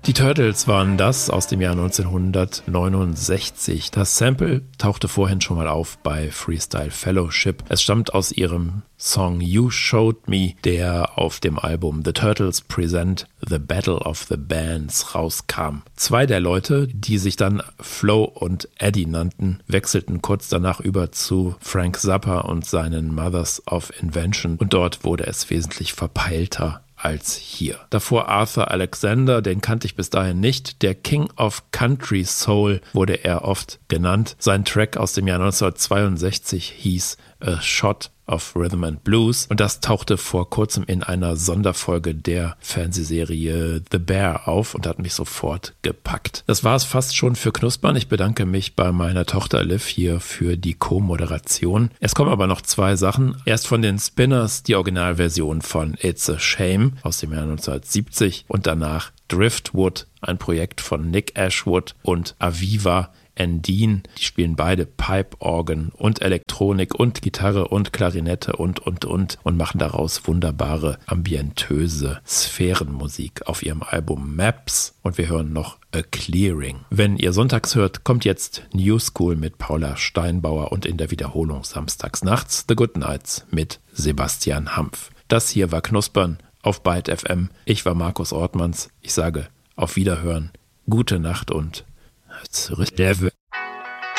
Die Turtles waren das aus dem Jahr 1969. Das Sample tauchte vorhin schon mal auf bei Freestyle Fellowship. Es stammt aus ihrem Song You Showed Me, der auf dem Album The Turtles Present The Battle of the Bands rauskam. Zwei der Leute, die sich dann Flo und Eddie nannten, wechselten kurz danach über zu Frank Zappa und seinen Mothers of Invention und dort wurde es wesentlich verpeilter als hier. Davor Arthur Alexander, den kannte ich bis dahin nicht. Der King of Country Soul wurde er oft genannt. Sein Track aus dem Jahr 1962 hieß A Shot of Rhythm and Blues und das tauchte vor kurzem in einer Sonderfolge der Fernsehserie The Bear auf und hat mich sofort gepackt. Das war es fast schon für Knuspern. Ich bedanke mich bei meiner Tochter Liv hier für die Co-Moderation. Es kommen aber noch zwei Sachen. Erst von den Spinners die Originalversion von It's a Shame aus dem Jahr 1970 und danach Driftwood, ein Projekt von Nick Ashwood und Aviva Endine, die spielen beide Pipe-Organ und Elektronik und Gitarre und Klarinette und machen daraus wunderbare, ambientöse Sphärenmusik auf ihrem Album Maps und wir hören noch A Clearing. Wenn ihr sonntags hört, kommt jetzt New School mit Paula Steinbauer und in der Wiederholung samstags nachts The Good Nights mit Sebastian Hampf. Das hier war Knuspern auf Byte FM. Ich war Markus Ortmanns. Ich sage auf Wiederhören, gute Nacht und zurück.